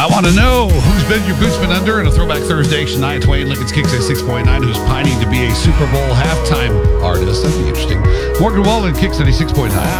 I want to know who's been your boots been under in a Throwback Thursday. Shania Twain, Lincoln's Kicks at 6.9, who's pining to be a Super Bowl halftime artist. That'd be interesting. Morgan Wallen, Kicks at 6.9.